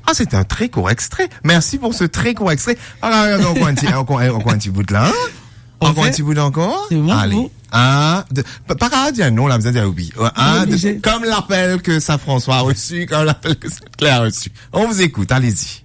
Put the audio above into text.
Ah, c'est un très court extrait. Merci pour ce très court extrait. Alors, encore un petit bout de là. Encore un petit bout d'encore. C'est bon. Allez. Pas qu'à dire non, là, vous avez dit oui. Comme l'appel que Saint-François a reçu, comme l'appel que Sainte-Claire a reçu. On vous écoute, allez-y.